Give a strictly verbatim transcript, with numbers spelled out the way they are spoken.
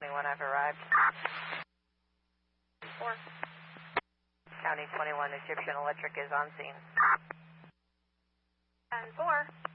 twenty-one, I've arrived. Four. County twenty-one, Egyptian Electric is on scene. And four.